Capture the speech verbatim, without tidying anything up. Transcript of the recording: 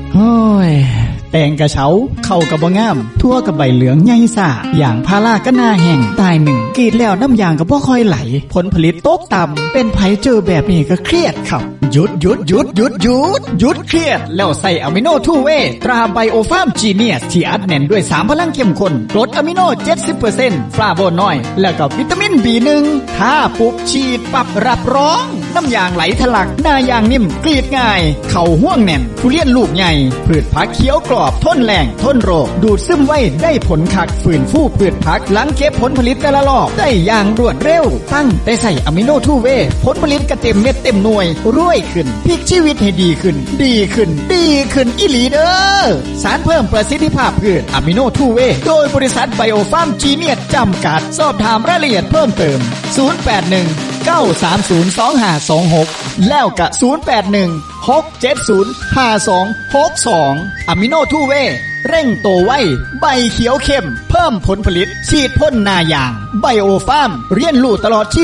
โอ้ยแตงกระเช้าเข้ากับบ่งามทั่วกับใบเหลืองใหญ่ซ่าอย่างพาราก็หน้าแห้งตายหนึ่งกรีดแล้วน้ำยางก็บ่ค่อยไหลผลผลิตตกต่ำเป็นไผเจอแบบนี้ก็เครียดครับหยุดหยุดหยุดหยุดหยุดหยุดเครียดแล้วใส่อะมิโนทูเวตราไบโอฟาร์มจีเนียสที่อัดแน่นด้วยสามพลังเข้มข้นกรดอะมิโน เจ็ดสิบเปอร์เซ็นต์ ฟลาโวนอยด์แล้วก็วิตามิน บี หนึ่ง ถ้าปุ๊บฉีดปับรับรองน้ำยางไหลทะลักหน้ายางนิ่มกรีดง่ายเข่าห่วงแน่นทุเรียนลูกใหญ่พืชผักเขียวกรอบทนแรงทนโรคดูดซึมไว้ได้ผลคักฝืนฟูพืชผักหลังเก็บผลผลิตแต่ละรอบได้อย่างรวดเร็วตั้งแต่ใส่อะมิโนทูเวผลผลิตก็เต็มเม็ดเต็มหน่วยรวยขึ้นพลิกชีวิตให้ดีขึ้นดีขึ้นดีขึ้นอีหลีเด้อสารเพิ่มประสิทธิภาพพืชอะมิโนทูเวโดยบริษัทไบโอฟาร์มจีเนียสจำกัดสอบถามรายละเอียดเพิ่มเติมศูนย์ แปด หนึ่ง เก้า สาม ศูนย์ สอง ห้า สอง หกแล้วก็ศูนย์ แปด หนึ่ง หก เจ็ด ศูนย์ ห้า สอง หก สองอะมิโนทูเวเร่งโตไวใบเขียวเข้มเพิ่มผลผลิตฉีดพ่นหน้ายางไบโอฟาร์มเรียนรู้ตลอดชีวิต